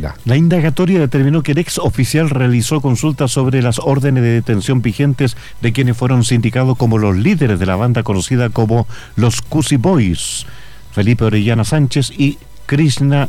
Renga. La indagatoria determinó que el ex oficial realizó consultas sobre las órdenes de detención vigentes de quienes fueron sindicados como los líderes de la banda conocida como los Cusi Boys, Felipe Orellana Sánchez y Krishna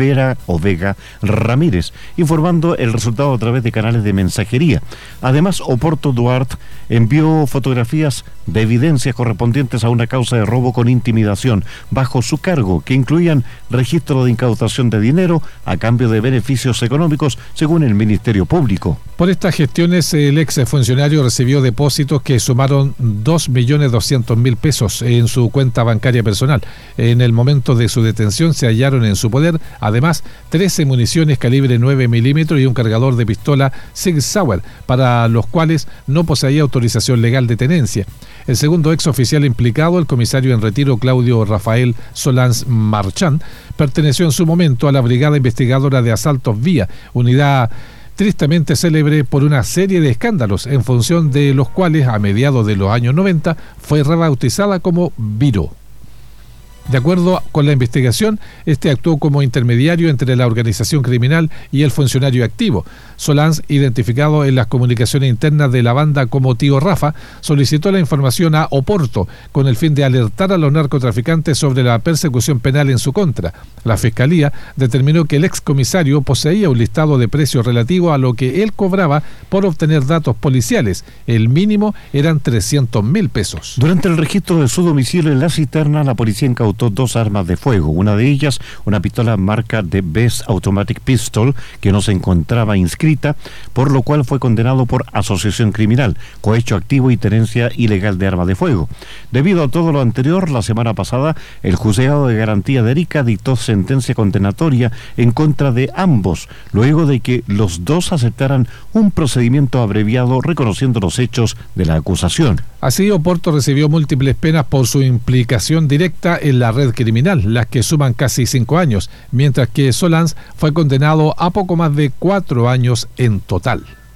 Vega Ramírez, informando el resultado a través de canales de mensajería. Además, Oporto Duarte envió fotografías de evidencias correspondientes a una causa de robo con intimidación bajo su cargo, que incluían registro de incautación de dinero a cambio de beneficios económicos, según el Ministerio Público. Por estas gestiones, el ex funcionario recibió depósitos que sumaron 2.200.000 pesos en su cuenta bancaria personal. En el momento de su detención se hallaron en su poder, además, 13 municiones calibre 9 milímetros y un cargador de pistola Sig Sauer, para los cuales no poseía autorización legal de tenencia. El segundo ex oficial implicado, el comisario en retiro Claudio Rafael Solans Marchán, perteneció en su momento a la Brigada Investigadora de Asaltos Vía, unidad tristemente célebre por una serie de escándalos, en función de los cuales, a mediados de los años 90, fue rebautizada como Viro. De acuerdo con la investigación, este actuó como intermediario entre la organización criminal y el funcionario activo. Solans, identificado en las comunicaciones internas de la banda como Tío Rafa, solicitó la información a Oporto con el fin de alertar a los narcotraficantes sobre la persecución penal en su contra. La Fiscalía determinó que el excomisario poseía un listado de precios relativo a lo que él cobraba por obtener datos policiales. El mínimo eran 300.000 pesos. Durante el registro de su domicilio en la cisterna, la policía incautó 2 armas de fuego. Una de ellas, una pistola marca de Best Automatic Pistol, que no se encontraba inscrita, por lo cual fue condenado por asociación criminal, cohecho activo y tenencia ilegal de arma de fuego. Debido a todo lo anterior, la semana pasada, el Juzgado de Garantía de Arica dictó sentencia condenatoria en contra de ambos, luego de que los dos aceptaran un procedimiento abreviado reconociendo los hechos de la acusación. Así, Oporto recibió múltiples penas por su implicación directa en la red criminal, las que suman casi 5 años, mientras que Solans fue condenado a poco más de 4 años en total.